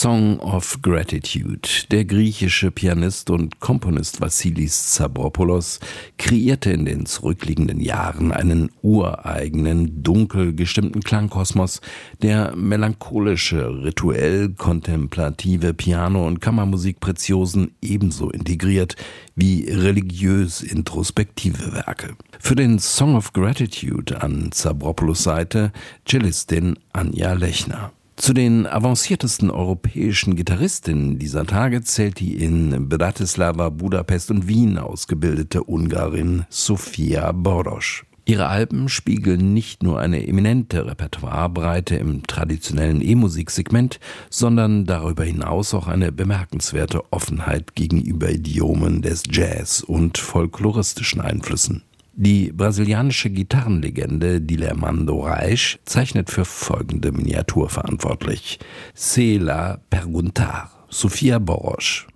Song of Gratitude. Der griechische Pianist und Komponist Vassilis Stavropoulos kreierte in den zurückliegenden Jahren einen ureigenen, dunkel gestimmten Klangkosmos, der melancholische, rituell-kontemplative Piano- und Kammermusikpretiosen ebenso integriert wie religiös-introspektive Werke. Für den Song of Gratitude an Stavropoulos Seite Cellistin Anja Lechner. Zu den avanciertesten europäischen Gitarristinnen dieser Tage zählt die in Bratislava, Budapest und Wien ausgebildete Ungarin Sofia Boros. Ihre Alben spiegeln nicht nur eine eminente Repertoirebreite im traditionellen E-Musik-Segment, sondern darüber hinaus auch eine bemerkenswerte Offenheit gegenüber Idiomen des Jazz und folkloristischen Einflüssen. Die brasilianische Gitarrenlegende Dilermando Reis zeichnet für folgende Miniatur verantwortlich. Se la perguntar, Sofia Boros.